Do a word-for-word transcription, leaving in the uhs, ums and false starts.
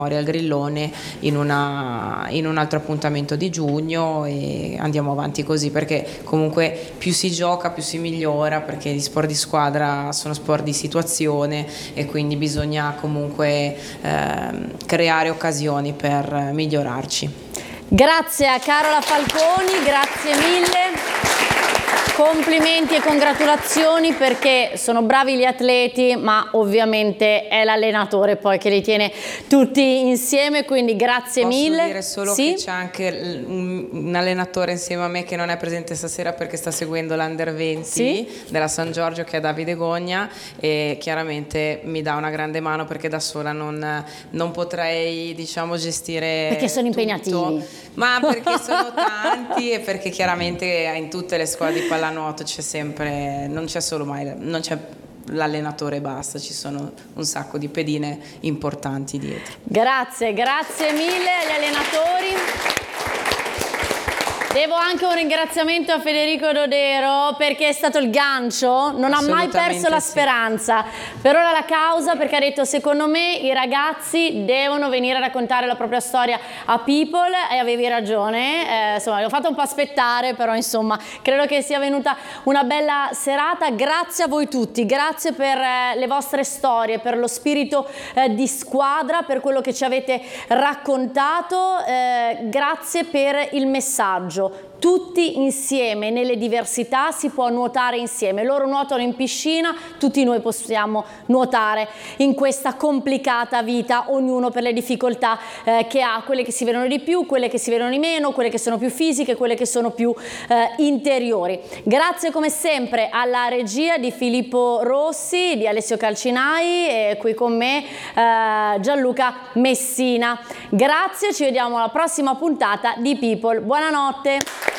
al Grillone in, una, in un altro appuntamento di giugno, e andiamo avanti così, perché comunque più si gioca più si migliora, perché gli sport di squadra sono sport di situazione e quindi bisogna comunque eh, creare occasioni per migliorarci. Grazie a Carola Falconi, grazie mille. Complimenti e congratulazioni, perché sono bravi gli atleti, ma ovviamente è l'allenatore poi che li tiene tutti insieme, quindi grazie Posso mille. dire solo sì? che c'è anche un, un allenatore insieme a me che non è presente stasera perché sta seguendo l'Under venti sì? della San Giorgio, che è Davide Gogna, e chiaramente mi dà una grande mano perché da sola non, non potrei, diciamo, gestire perché sono tutto. impegnativi, ma perché sono tanti e perché chiaramente in tutte le scuole di pallanuoto c'è sempre, non c'è solo mai, non c'è l'allenatore e basta, ci sono un sacco di pedine importanti dietro. Grazie, grazie mille agli allenatori. Devo anche un ringraziamento a Federico Dodero, perché è stato il gancio, non ha mai perso la speranza. Sì. Per ora la causa, perché ha detto: secondo me i ragazzi devono venire a raccontare la propria storia a People, e avevi ragione, eh, insomma l'ho fatto un po' aspettare, però insomma credo che sia venuta una bella serata. Grazie a voi tutti, grazie per eh, le vostre storie, per lo spirito eh, di squadra, per quello che ci avete raccontato, eh, grazie per il messaggio. Tutti insieme, nelle diversità si può nuotare insieme. Loro nuotano in piscina, tutti noi possiamo nuotare in questa complicata vita, ognuno per le difficoltà eh, che ha, quelle che si vedono di più, quelle che si vedono di meno, quelle che sono più fisiche, quelle che sono più eh, interiori. Grazie come sempre alla regia di Filippo Rossi, di Alessio Calcinai, e qui con me eh, Gianluca Messina. Grazie, ci vediamo alla prossima puntata di People. Buonanotte.